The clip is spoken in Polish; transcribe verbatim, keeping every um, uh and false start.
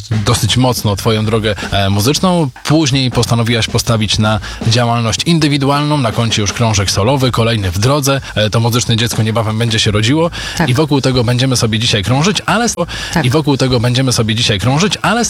dosyć mocno twoją drogę e, muzyczną. Później postanowiłaś postawić na działalność indywidualną, na koncie już krążek solowy, kolejny w drodze. E, to muzyczne dziecko niebawem będzie się rodziło Tak. i wokół tego będziemy sobie dzisiaj krążyć, ale Tak. i wokół tego będziemy sobie dzisiaj krążyć, ale